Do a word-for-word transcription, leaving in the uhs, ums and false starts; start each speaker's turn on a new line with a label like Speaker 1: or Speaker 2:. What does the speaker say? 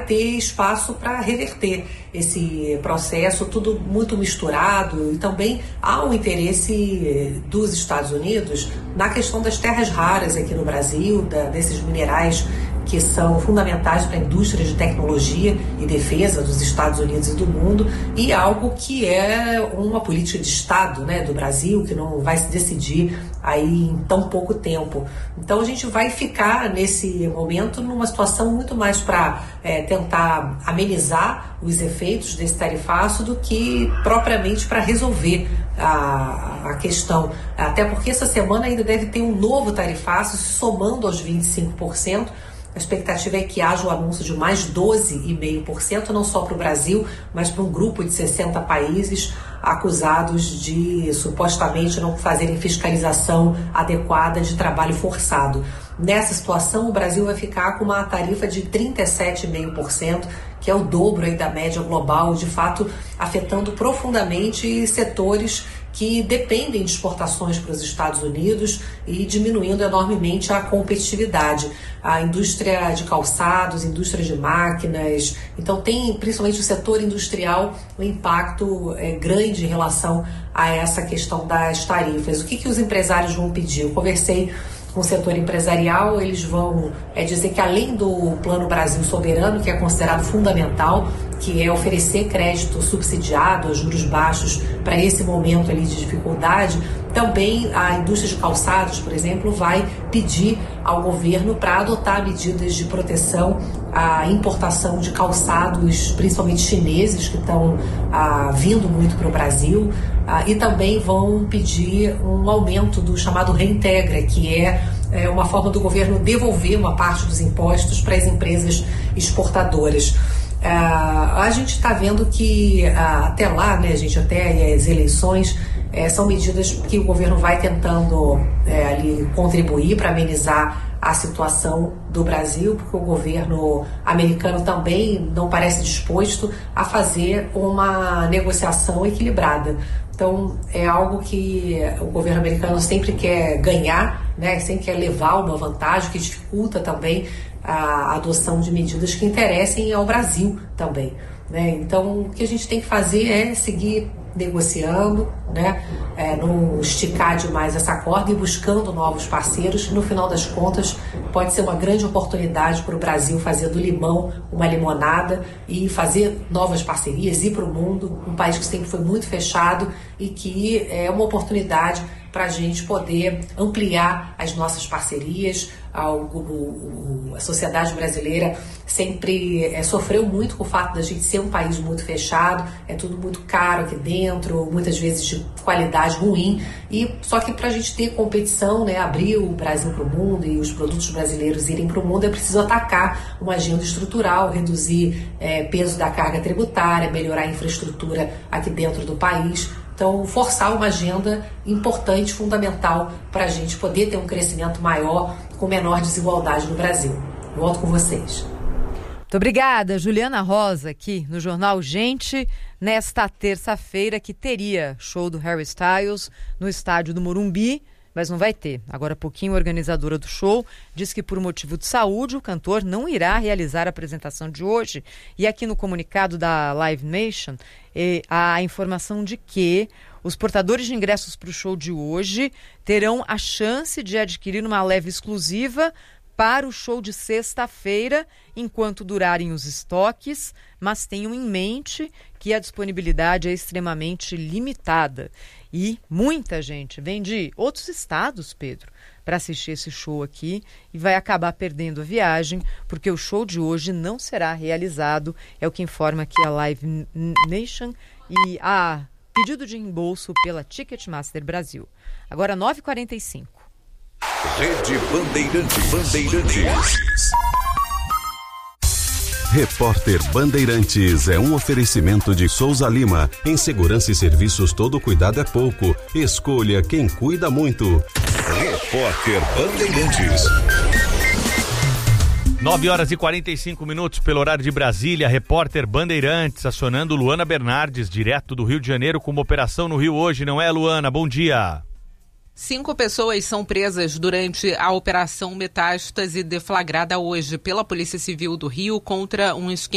Speaker 1: ter espaço para reverter esse processo, tudo muito misturado, e também há um interesse dos Estados Unidos na questão das terras raras aqui no Brasil, da, desses minerais que são fundamentais para a indústria de tecnologia e defesa dos Estados Unidos e do mundo, e algo que é uma política de Estado, né, do Brasil, que não vai se decidir aí em tão pouco tempo. Então a gente vai ficar nesse momento numa situação muito mais para é, tentar amenizar os efeitos desse tarifaço do que propriamente para resolver a, a questão. Até porque essa semana ainda deve ter um novo tarifaço somando aos vinte e cinco por cento. A expectativa é que haja o anúncio de mais doze vírgula cinco por cento, não só para o Brasil, mas para um grupo de sessenta países acusados de supostamente não fazerem fiscalização adequada de trabalho forçado. Nessa situação, o Brasil vai ficar com uma tarifa de trinta e sete vírgula cinco por cento, que é o dobro aí da média global, de fato afetando profundamente setores que dependem de exportações para os Estados Unidos e diminuindo enormemente a competitividade. A indústria de calçados, indústria de máquinas, então tem principalmente o setor industrial um impacto é, grande em relação a essa questão das tarifas. O que, que os empresários vão pedir? Eu conversei com o setor empresarial, eles vão é, dizer que além do Plano Brasil Soberano, que é considerado fundamental, que é oferecer crédito subsidiado a juros baixos para esse momento ali de dificuldade, também a indústria de calçados, por exemplo, vai pedir ao governo para adotar medidas de proteção à importação de calçados, principalmente chineses, que estão ah, vindo muito para o Brasil, ah, e também vão pedir um aumento do chamado Reintegra, que é, é uma forma do governo devolver uma parte dos impostos para as empresas exportadoras. Uh, a gente está vendo que uh, até lá, né, gente, até as eleições, uh, são medidas que o governo vai tentando uh, ali contribuir para amenizar a situação do Brasil, porque o governo americano também não parece disposto a fazer uma negociação equilibrada. Então, é algo que o governo americano sempre quer ganhar, né, sempre quer levar uma vantagem, que dificulta também a adoção de medidas que interessem ao Brasil também, né? Então, o que a gente tem que fazer é seguir negociando, né? É, não esticar demais essa corda e buscando novos parceiros, que no final das contas pode ser uma grande oportunidade para o Brasil fazer do limão uma limonada e fazer novas parcerias, ir para o mundo, um país que sempre foi muito fechado e que é uma oportunidade para a gente poder ampliar as nossas parcerias. A, o, a sociedade brasileira sempre é, sofreu muito com o fato da gente ser um país muito fechado, é tudo muito caro aqui dentro, muitas vezes de qualidade ruim, e só que para a gente ter competição, né, abrir o Brasil para o mundo e os produtos brasileiros irem para o mundo, é preciso atacar uma agenda estrutural, reduzir é, peso da carga tributária, melhorar a infraestrutura aqui dentro do país. Então, forçar uma agenda importante, fundamental, para a gente poder ter um crescimento maior, com menor desigualdade no Brasil. Volto com vocês.
Speaker 2: Muito obrigada, Juliana Rosa, aqui no Jornal Gente, nesta terça-feira, que teria show do Harry Styles no estádio do Morumbi, mas não vai ter. Agora há pouquinho, a organizadora do show diz que por motivo de saúde o cantor não irá realizar a apresentação de hoje. E aqui no comunicado da Live Nation, eh, há a informação de que os portadores de ingressos para o show de hoje terão a chance de adquirir uma leve exclusiva para o show de sexta-feira, enquanto durarem os estoques, mas tenham em mente que a disponibilidade é extremamente limitada. E muita gente vem de outros estados, Pedro, para assistir esse show aqui e vai acabar perdendo a viagem, porque o show de hoje não será realizado, é o que informa aqui a Live Nation e a pedido de reembolso pela Ticketmaster Brasil. Agora nove e quarenta e cinco.
Speaker 3: Rede Bandeirante Bandeirantes. Repórter Bandeirantes é um oferecimento de Souza Lima. Em segurança e serviços, todo cuidado é pouco. Escolha quem cuida muito. Repórter Bandeirantes.
Speaker 4: nove horas e quarenta e cinco minutos pelo horário de Brasília. Repórter Bandeirantes acionando Luana Bernardes, direto do Rio de Janeiro, com uma operação no Rio hoje, não é, Luana? Bom dia.
Speaker 5: Cinco pessoas são presas durante a Operação Metástase, deflagrada hoje pela Polícia Civil do Rio contra um esquema